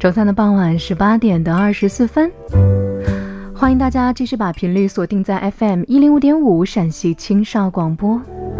周三的傍晚18点的24分，欢迎大家继续把频率锁定在 FM105.5 陕西青少广播。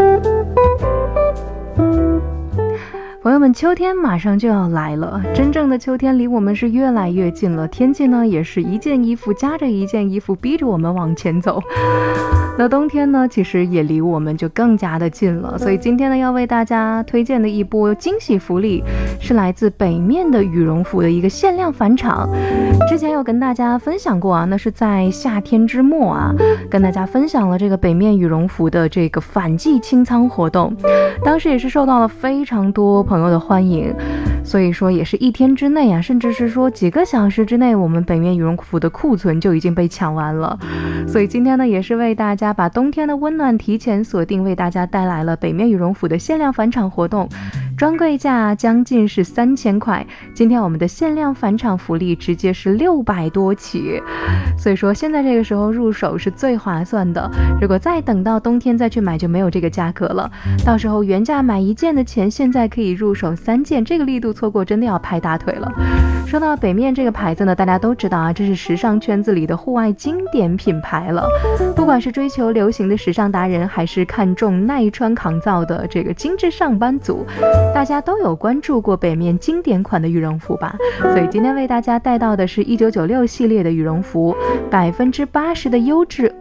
朋友们，秋天马上就要来了，真正的秋天离我们是越来越近了，天气呢也是一件衣服夹着一件衣服逼着我们往前走。那冬天呢其实也离我们就更加的近了，所以今天呢要为大家推荐的一波惊喜福利是来自北面的羽绒服的一个限量返场。之前有跟大家分享过啊，那是在夏天之末啊，跟大家分享了这个北面羽绒服的这个反季清仓活动，当时也是受到了非常多朋友的欢迎，所以说也是一天之内啊，甚至是说几个小时之内，我们北面羽绒服的库存就已经被抢完了。所以今天呢也是为大家把冬天的温暖提前锁定，为大家带来了北面羽绒服的限量返场活动，专柜价将近是3000块，今天我们的限量返场福利直接是600多起，所以说现在这个时候入手是最划算的，如果再等到冬天再去买就没有这个价格了，到时候原价买1件的钱现在可以入手3件，这个力度错过真的要拍大腿了。说到北面这个牌子呢，大家都知道啊，这是时尚圈子里的户外经典品牌了，不管是追求流行的时尚达人，还是看重耐穿抗造的这个精致上班族，大家都有关注过北面经典款的羽绒服吧。所以今天为大家带到的是1996系列的羽绒服，80%的优质